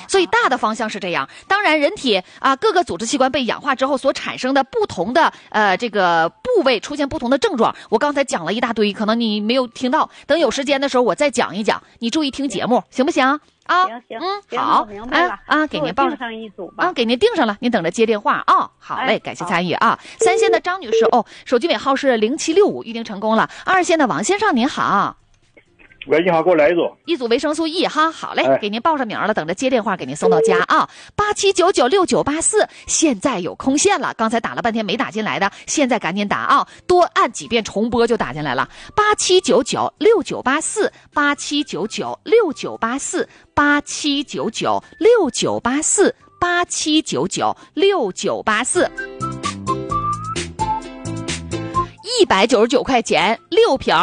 所以大的方向是这样。当然，人体各个组织器官被氧化之后所产生的不同的这个部位出现不同的症状，我刚才讲了一大堆，可能你没有听到。等有时间的时候我再讲一讲，你注意听节目，行不行？ 行， 好， 明白了给您报上一组吧。 给您定上了，您等着接电话啊。好嘞，感谢参与啊。3线的张女士手机尾号是0765，预定成功了。2线的王先生您好。 喂，你好，给我来一组维生素 E 哈，好嘞，给您报上名了，等着接电话给您送到家啊。87996984，现在有空线了，刚才打了半天没打进来的，现在赶紧打啊，多按几遍重播就打进来了。87996984，87996984，87996984，199块钱6瓶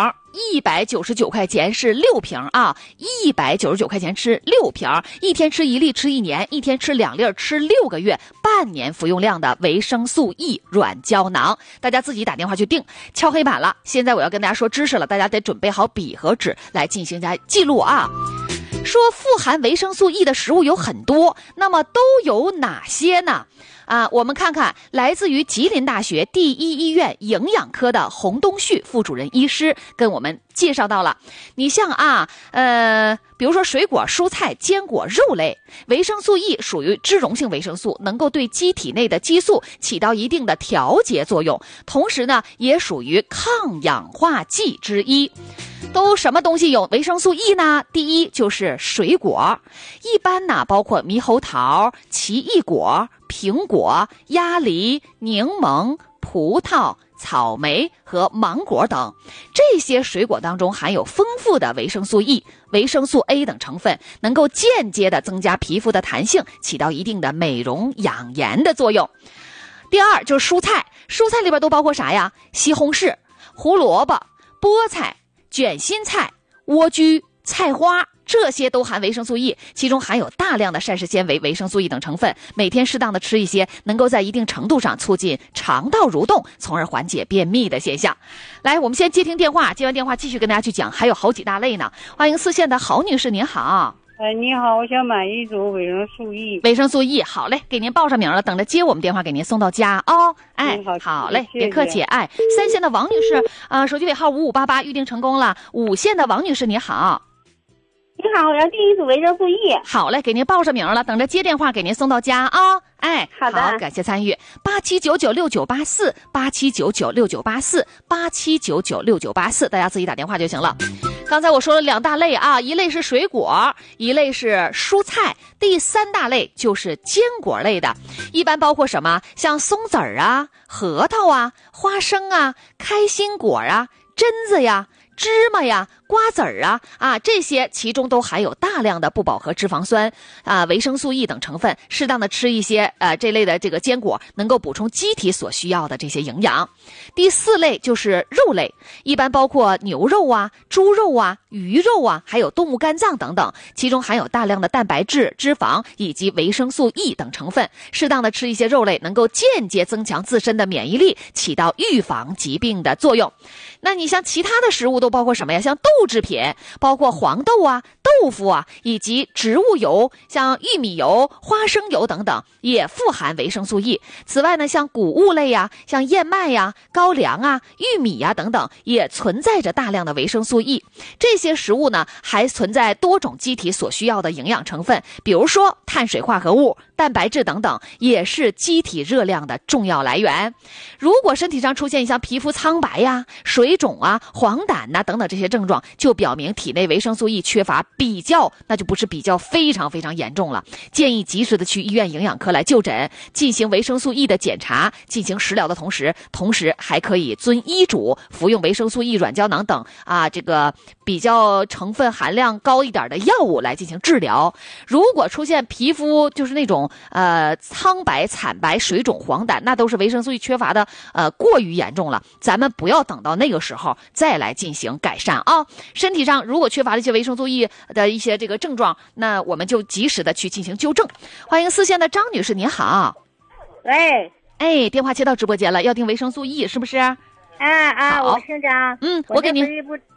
，199块钱是6瓶啊，199块钱吃6瓶，一天吃1粒吃1年，一天吃2粒吃6个月，半年服用量的维生素 E 软胶囊，大家自己打电话去订，敲黑板了。现在我要跟大家说知识了，大家得准备好笔和纸来进行加记录啊。说富含维生素 E 的食物有很多，那么都有哪些呢？我们看看来自于吉林大学第一医院营养科的洪东旭副主任医师跟我们介绍到了，你像比如说水果、蔬菜、坚果、肉类，维生素 E 属于脂溶性维生素，能够对机体内的激素起到一定的调节作用，同时呢，也属于抗氧化剂之一。都什么东西有维生素 E 呢？第一就是水果，一般呢包括猕猴桃、奇异果、苹果、鸭梨、柠檬、葡萄、草莓和芒果等，这些水果当中含有丰富的维生素 E、维生素 A 等成分，能够间接的增加皮肤的弹性，起到一定的美容养颜的作用。第二就是蔬菜，蔬菜里边都包括啥呀？西红柿、胡萝卜、菠菜、卷心菜、莴苣、菜花，这些都含维生素 E， 其中含有大量的膳食纤维、维生素 E 等成分，每天适当的吃一些，能够在一定程度上促进肠道蠕动，从而缓解便秘的现象。来，我们先接听电话，接完电话继续跟大家去讲，还有好几大类呢。欢迎4线的郝女士，您好。 你好，我想买一组维生素 E。 维生素 E， 好嘞，给您报上名了，等着接我们电话给您送到家哦。好嘞，别客气。3线的王女士，手机尾号5588，预定成功了。5线的王女士，你好。 你好，我要订一组维生素 E。 好嘞，给您报上名了，等着接电话给您送到家啊。 好的， 好，感谢参与。87996984，87996984，87996984，大家自己打电话就行了。刚才我说了2大类啊，一类是水果，一类是蔬菜，第3大类就是坚果类的，一般包括什么？像松子儿啊、核桃啊、花生啊、开心果啊、榛子呀、芝麻呀、瓜子儿这些其中都含有大量的不饱和脂肪酸维生素 E 等成分，适当的吃一些这类的这个坚果，能够补充机体所需要的这些营养。第4类就是肉类，一般包括牛肉啊、猪肉啊、鱼肉啊，还有动物肝脏等等，其中含有大量的蛋白质、脂肪以及维生素 E 等成分，适当的吃一些肉类，能够间接增强自身的免疫力，起到预防疾病的作用。那你像其他的食物都包括什么呀？像豆制品，包括黄豆啊、豆腐啊，以及植物油，像玉米油、花生油等等，也富含维生素 E。此外呢，像谷物类呀，像燕麦呀、高粱啊、玉米呀等等，也存在着大量的维生素 E。这些食物呢，还存在多种机体所需要的营养成分，比如说碳水化合物、蛋白质等等，也是机体热量的重要来源。如果身体上出现像皮肤苍白呀、水肿啊、黄疸等等这些症状，就表明体内维生素 E 缺乏那就不是比较非常非常严重了，建议及时的去医院营养科来就诊，进行维生素 E 的检查，进行食疗的同时还可以遵医嘱服用维生素 E 软胶囊等这个比较成分含量高一点的药物来进行治疗。如果出现皮肤就是那种苍白、惨白、水肿、黄疸，那都是维生素 E 缺乏的过于严重了，咱们不要等到那个时候再来进行改善啊。身体上如果缺乏了一些维生素 E 的一些这个症状，那我们就及时的去进行纠正。欢迎4线的张女士，您好。 喂， 电话接到直播间了，要订维生素 E 是不是？ 我姓张。 我给您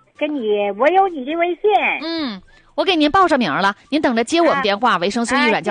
我有你的微信。 我给您报上名了，您等着接我们电话。维生素 E 软胶